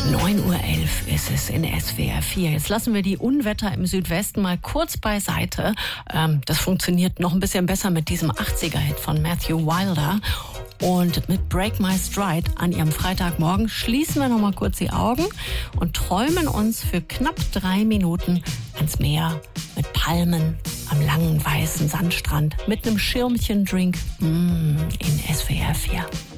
9:11 Uhr ist es in SWR 4. Jetzt lassen wir die Unwetter im Südwesten mal kurz beiseite. Das funktioniert noch ein bisschen besser mit diesem 80er-Hit von Matthew Wilder. Und mit Break My Stride an ihrem Freitagmorgen schließen wir noch mal kurz die Augen und träumen uns für knapp 3 Minuten ans Meer mit Palmen am langen weißen Sandstrand mit einem Schirmchen-Drink in SWR 4.